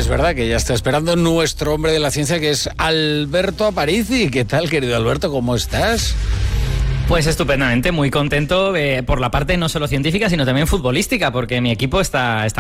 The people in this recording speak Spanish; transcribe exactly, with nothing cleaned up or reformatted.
es verdad que ya está esperando nuestro hombre de la ciencia, que es Alberto Aparici. ¿Qué tal, querido Alberto? ¿Cómo estás? Pues estupendamente, muy contento eh, por la parte no solo científica, sino también futbolística, porque mi equipo está, está